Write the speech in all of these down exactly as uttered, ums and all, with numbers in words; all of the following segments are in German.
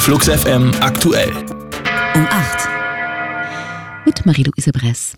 Flux F M aktuell. Um acht. Mit Marie-Louise Bress.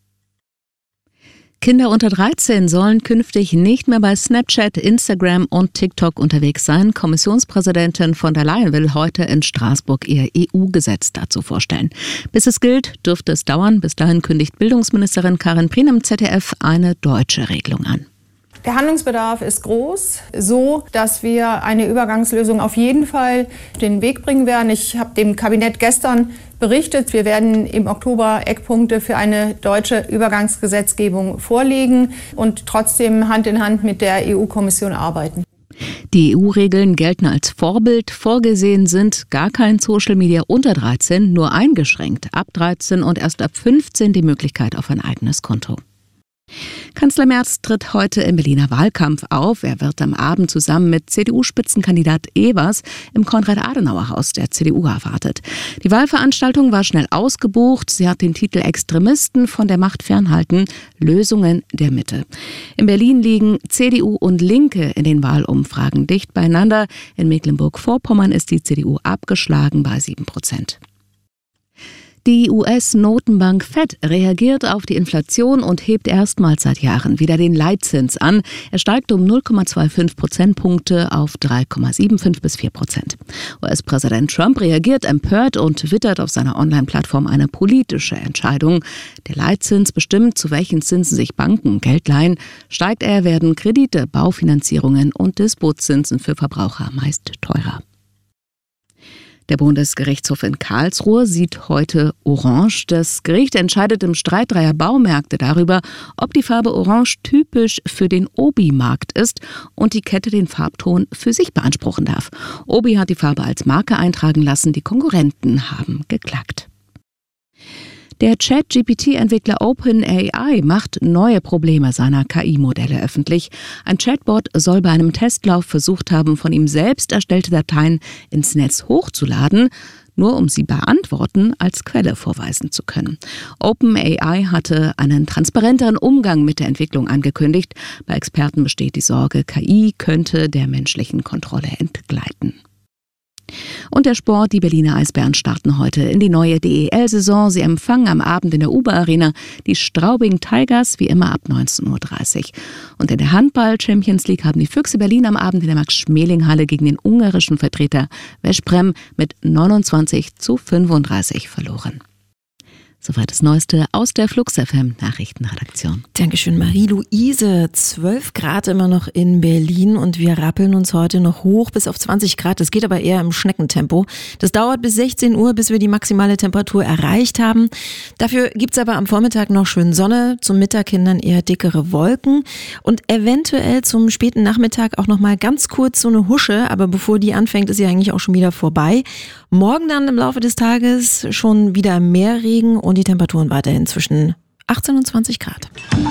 Kinder unter dreizehn sollen künftig nicht mehr bei Snapchat, Instagram und TikTok unterwegs sein. Kommissionspräsidentin von der Leyen will heute in Straßburg ihr E U-Gesetz dazu vorstellen. Bis es gilt, dürfte es dauern. Bis dahin kündigt Bildungsministerin Karin Prien im Z D F eine deutsche Regelung an. Der Handlungsbedarf ist groß, so dass wir eine Übergangslösung auf jeden Fall auf den Weg bringen werden. Ich habe dem Kabinett gestern berichtet, wir werden im Oktober Eckpunkte für eine deutsche Übergangsgesetzgebung vorlegen und trotzdem Hand in Hand mit der E U-Kommission arbeiten. Die E U-Regeln gelten als Vorbild. Vorgesehen sind gar kein Social Media unter dreizehn, nur eingeschränkt ab dreizehn und erst ab fünfzehn die Möglichkeit auf ein eigenes Konto. Kanzler Merz tritt heute im Berliner Wahlkampf auf. Er wird am Abend zusammen mit C D U-Spitzenkandidat Evers im Konrad-Adenauer-Haus der C D U erwartet. Die Wahlveranstaltung war schnell ausgebucht. Sie hat den Titel Extremisten von der Macht fernhalten, Lösungen der Mitte. In Berlin liegen C D U und Linke in den Wahlumfragen dicht beieinander. In Mecklenburg-Vorpommern ist die C D U abgeschlagen bei sieben Prozent. Die U S-Notenbank Fed reagiert auf die Inflation und hebt erstmals seit Jahren wieder den Leitzins an. Er steigt um null Komma fünfundzwanzig Prozentpunkte auf drei Komma fünfundsiebzig bis vier Prozent. U S-Präsident Trump reagiert empört und twittert auf seiner Online-Plattform eine politische Entscheidung. Der Leitzins bestimmt, zu welchen Zinsen sich Banken Geld leihen. Steigt er, werden Kredite, Baufinanzierungen und Dispozinsen für Verbraucher meist teurer. Der Bundesgerichtshof in Karlsruhe sieht heute Orange. Das Gericht entscheidet im Streit dreier Baumärkte darüber, ob die Farbe Orange typisch für den Obi-Markt ist und die Kette den Farbton für sich beanspruchen darf. Obi hat die Farbe als Marke eintragen lassen, die Konkurrenten haben geklagt. Der Chat-G P T-Entwickler OpenAI macht neue Probleme seiner K I-Modelle öffentlich. Ein Chatbot soll bei einem Testlauf versucht haben, von ihm selbst erstellte Dateien ins Netz hochzuladen, nur um sie bei Antworten als Quelle vorweisen zu können. OpenAI hatte einen transparenteren Umgang mit der Entwicklung angekündigt. Bei Experten besteht die Sorge, K I könnte der menschlichen Kontrolle entgleiten. Und der Sport, die Berliner Eisbären starten heute in die neue D E L-Saison. Sie empfangen am Abend in der Uber-Arena die Straubing Tigers, wie immer ab neunzehn Uhr dreißig. Und in der Handball-Champions League haben die Füchse Berlin am Abend in der Max-Schmeling-Halle gegen den ungarischen Vertreter Veszprém mit neunundzwanzig zu fünfunddreißig verloren. Soweit das Neueste aus der Flux F M Nachrichtenredaktion. Dankeschön, Marie-Louise. zwölf Grad immer noch in Berlin und wir rappeln uns heute noch hoch bis auf zwanzig Grad. Das geht aber eher im Schneckentempo. Das dauert bis sechzehn Uhr, bis wir die maximale Temperatur erreicht haben. Dafür gibt's aber am Vormittag noch schön Sonne, zum Mittag hin dann eher dickere Wolken und eventuell zum späten Nachmittag auch noch mal ganz kurz so eine Husche. Aber bevor die anfängt, ist sie eigentlich auch schon wieder vorbei. Morgen dann im Laufe des Tages schon wieder mehr Regen und die Temperaturen weiterhin zwischen achtzehn und zwanzig Grad.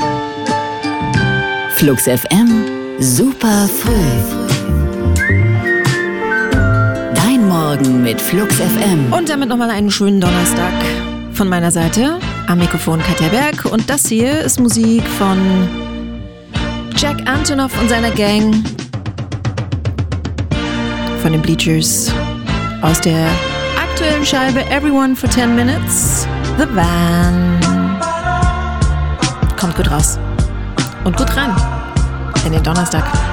Flux F M, super früh. Dein Morgen mit Flux F M. Und damit nochmal einen schönen Donnerstag von meiner Seite. Am Mikrofon Katja Berg. Und das hier ist Musik von Jack Antonoff und seiner Gang. Von den Bleachers. Aus der aktuellen Scheibe Everyone for ten minutes. The Van. Kommt gut raus. Und gut rein in den Donnerstag.